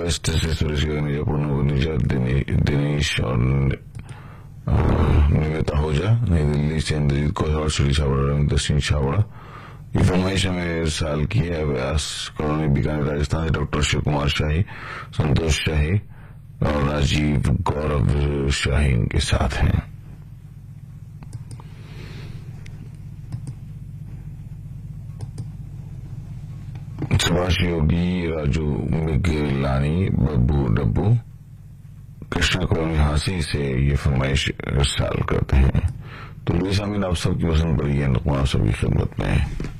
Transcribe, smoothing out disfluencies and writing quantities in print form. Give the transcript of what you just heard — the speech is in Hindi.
वेस्ट से सुरेश गगनेजा, पूर्ण गुनेजा, दिनेश और निवेता होजा। नई दिल्ली से इंद्रजीत कौर, श्री छाबड़ा, रविंद्र सिंह छाबड़ा। ये फरमाइश हमें साल की है। व्यास कॉलोनी, बीकानेर, राजस्थान से डॉक्टर शिव कुमार शाही, संतोष शाही और राजीव गौरव शाही इनके साथ हैं। सुभाष योगी, राजू मिगलानी, बब्बू डब्बू, कृष्णा कॉलोनी हांसी से ये फरमाइश साल करते हैं। तो लुई सामीन, आप सबकी पसंद पड़ी है, नकमा आप सबकी खिदमत में है।